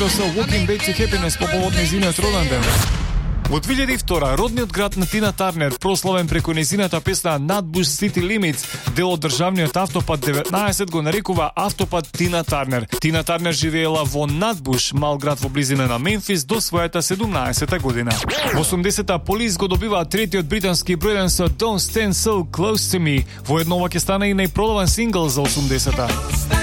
со Walking Back to Happiness по повод нејзиниот роден ден. Во 2002 родниот град на Тина Тарнер, прославен преку нејзината песна Nutbush City Limits, дел од државниот автопат 19 го нарекува автопат Тина Тарнер. Тина Тарнер живеела во Nutbush, мал град во близина на Мемфис, до својата 17-та година. Во 80-та Police го добива третиот британски бројден со Don't Stand So Close to Me. Воедно ова ќе стане и најпродаван сингл за 80-та.